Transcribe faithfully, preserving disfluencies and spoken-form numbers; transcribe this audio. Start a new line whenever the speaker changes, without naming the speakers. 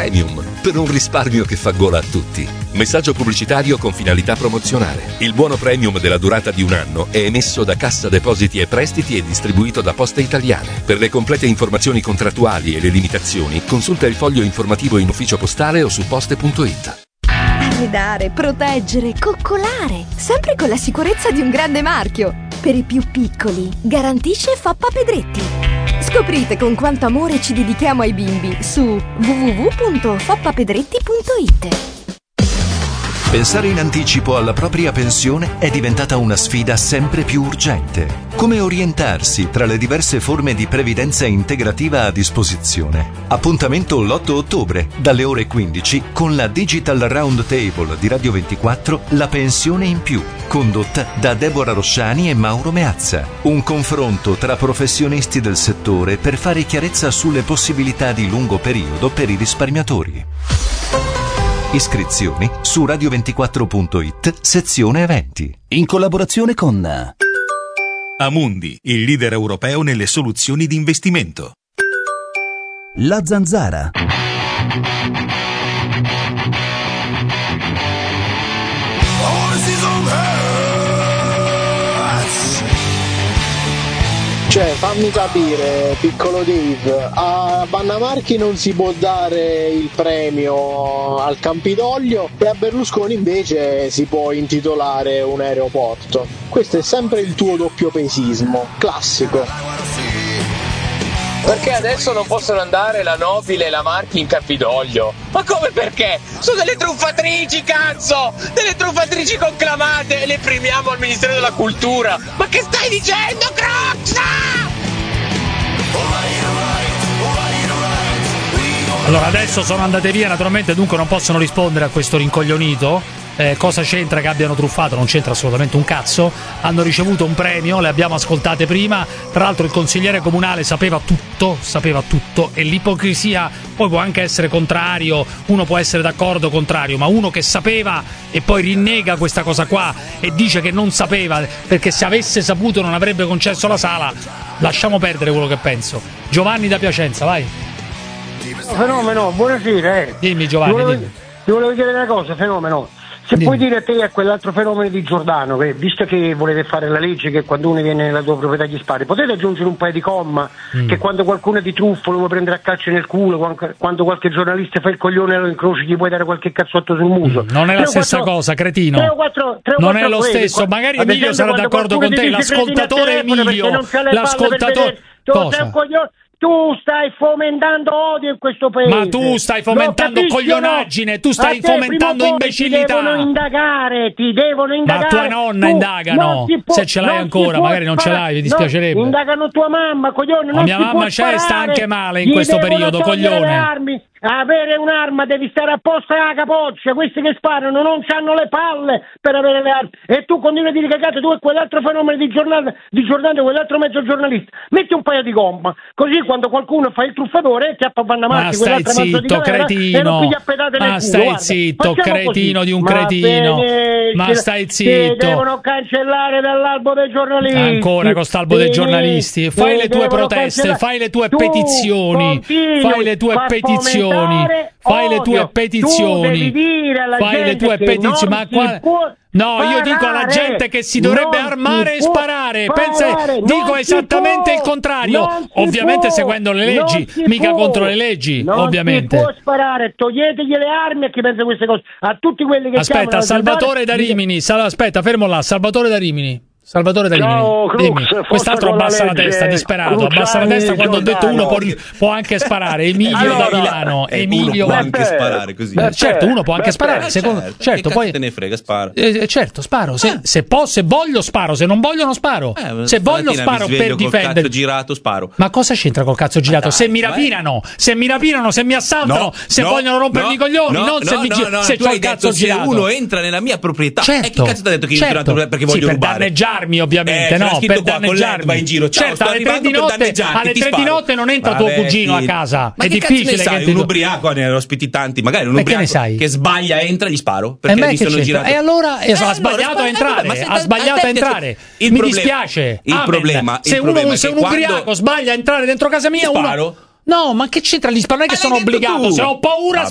Premium, per un risparmio che fa gola a tutti. Messaggio pubblicitario con finalità promozionale. Il buono Premium della durata di un anno è emesso da Cassa Depositi e Prestiti e distribuito da Poste Italiane. Per le complete informazioni contrattuali e le limitazioni, consulta il foglio informativo in ufficio postale o su poste punto it.
Arredare, proteggere, coccolare, sempre con la sicurezza di un grande marchio. Per i più piccoli, garantisce Fappa Pedretti. Scoprite con quanto amore ci dedichiamo ai bimbi su w w w punto fappa pedretti punto it.
Pensare in anticipo alla propria pensione è diventata una sfida sempre più urgente. Come orientarsi tra le diverse forme di previdenza integrativa a disposizione? Appuntamento l'otto ottobre, dalle ore quindici, con la Digital Round Table di Radio ventiquattro, La pensione in più, condotta da Deborah Rosciani e Mauro Meazza. Un confronto tra professionisti del settore per fare chiarezza sulle possibilità di lungo periodo per i risparmiatori. Iscrizioni su radio ventiquattro punto it, sezione eventi.
In collaborazione con
Amundi, il leader europeo nelle soluzioni di investimento.
La Zanzara.
Cioè, fammi capire, piccolo Dave, a Vanna Marchi non si può dare il premio al Campidoglio e a Berlusconi invece si può intitolare un aeroporto. Questo è sempre il tuo doppiopesismo, classico.
Perché adesso non possono andare la Nobile e la Marchi in Campidoglio? Ma come perché? Sono delle truffatrici, cazzo! Delle truffatrici conclamate e le premiamo al Ministero della Cultura! Ma che stai dicendo, Crocs?
Allora, adesso sono andate via, naturalmente, dunque non possono rispondere a questo rincoglionito. Eh, cosa c'entra che abbiano truffato? Non c'entra assolutamente un cazzo. Hanno ricevuto un premio, le abbiamo ascoltate prima. Tra l'altro il consigliere comunale sapeva tutto, sapeva tutto. E l'ipocrisia poi può anche essere contrario, uno può essere d'accordo o contrario, ma uno che sapeva e poi rinnega questa cosa qua e dice che non sapeva, perché se avesse saputo non avrebbe concesso la sala. Lasciamo perdere quello che penso. Giovanni da Piacenza, vai.
Fenomeno, buonasera. Eh.
Dimmi Giovanni,
ti volevo,
dimmi.
Ti volevo dire una cosa, Fenomeno. Se dimmi. Puoi dire a te a quell'altro fenomeno di Giordano, che visto che volete fare la legge che quando uno viene nella tua proprietà gli spari, potete aggiungere un paio di comma, mm. che quando qualcuno è di truffa lo vuoi prendere a calci nel culo, quando qualche giornalista fa il coglione e lo incroci gli puoi dare qualche cazzotto sul muso.
Mm. Non è la stessa quattro, cosa, cretino.
tre o quattro, tre o
non
quattro
è lo
quelli,
stesso, magari Emilio sarà d'accordo con te, l'ascoltatore Emilio, l'ascoltatore... Cosa?
Tu stai fomentando odio in questo paese.
Ma tu stai fomentando coglionaggine, tu stai fomentando imbecillità.
Ti devono indagare, ti devono indagare.
Ma tua nonna tu indagano, può, se ce l'hai ancora, magari non sparare, ce l'hai, mi dispiacerebbe.
No, indagano tua mamma, coglione.
Ma mia mamma c'è, sta anche male in questo periodo, coglione.
Armi. Avere un'arma devi stare apposta alla capoccia. Questi che sparano non hanno le palle per avere le armi. E tu continui a dire cagate, tu e quell'altro fenomeno di giornata, di giornale, quell'altro mezzo giornalista. Metti un paio di gomma, così quando qualcuno fa il truffatore ti appa Vanna Marchi,
ma stai zitto, cretino.
Ma
stai
culo.
zitto,
Guarda,
cretino
così.
di un
Ma
cretino.
bene,
ma stai zitto.
Ti devono cancellare dall'albo dei giornalisti.
Ancora con st'albo dei giornalisti. Fai le tue proteste, fai le tue petizioni. Fai le tue petizioni. Fai le tue petizioni, fai le tue petizioni, ma qua... No, sparare, io dico alla gente che si dovrebbe armare e sparare. Pensa, dico esattamente può, il contrario. Ovviamente può, seguendo le leggi, mica può, contro le leggi,
non
ovviamente.
Non si può sparare, toglietegli le armi a chi pensa queste cose. A tutti quelli che
aspetta, Salvatore da Rimini, sal- aspetta, fermo là, Salvatore da Rimini. Salvatore da Rimini, dimmi. Quest'altro abbassa la, la testa, disperato, Cruciani, abbassa la testa quando ho detto uno può, può anche sparare. Emilio allora, da Milano, Emilio
può anche sparare così.
Beh, certo, uno può anche beh, sparare. Secondo, certo, certo poi
te ne frega, spara.
Eh, certo, sparo. Se, eh. se posso, se voglio sparo, se non voglio non sparo. Eh, se voglio sparo per difendere.
Cazzo girato, sparo.
Ma cosa c'entra col cazzo girato? Dai, se mi rapinano, vai. se mi rapinano, se mi assaltano, no, se no, vogliono rompermi no, i coglioni,
no,
non
no,
se mi
no, no,
se c'ho il cazzo girato.
Se uno entra nella mia proprietà,
certo,
e che cazzo ti ha detto che io
certo.
entro perché voglio
sì,
rubare?
Per danneggiarmi, ovviamente. No, per danneggiarmi
in giro. Ciao,
certo, alle tre di notte, alle tre di notte non entra tuo cugino a casa. È difficile che
sai, un ubriaco ne ospiti tanti, magari un ubriaco che sbaglia entra gli sparo perché mi sono girato.
E allora ha sbagliato a entrare, ha sbagliato a entrare. Mi dispiace.
Il problema,
se uno se un ubriaco sbaglia a entrare dentro casa mia, uno no, ma che c'entra gli sparo? Non è che sono obbligato, se ho paura